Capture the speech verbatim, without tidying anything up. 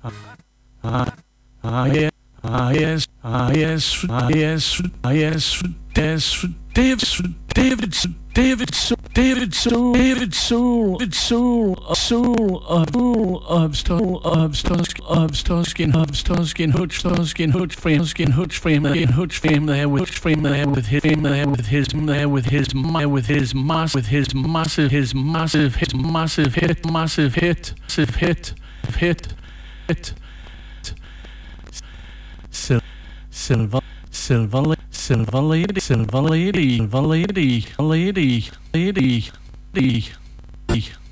Ah, ah, yeah, ah, yes, ah, yes, ah, yes, ah, yes, yes, David, David, David, David, Soul, David, Soul, David, Soul, Soul, of Soul, of Soul, of Stusk, of Stuskin, of Stuskin, Hooch, Stuskin, Hooch, frame, Skin, Hooch, frame, in Hooch, frame there with frame there with his frame there with his there with his with his mass with his massive his massive his massive hit massive hit massive hit hit hit Sil Silva Silva Silva lady Silva lady Silva lady lady lady lady